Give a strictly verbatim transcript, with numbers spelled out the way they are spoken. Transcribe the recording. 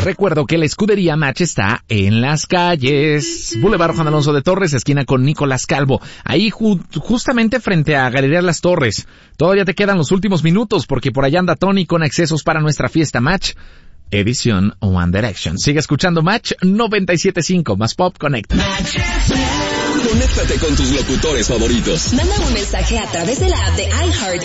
recuerdo que la escudería Match está en las calles. Boulevard Juan Alonso de Torres, esquina con Nicolás Calvo. Ahí ju- justamente frente a Galería Las Torres. Todavía te quedan los últimos minutos porque por allá anda Tony con accesos para nuestra fiesta Match. Edición One Direction. Sigue escuchando Match noventa y siete punto cinco, más Pop Connect. Conéctate con tus locutores favoritos. Manda un mensaje a través de la app de iHeart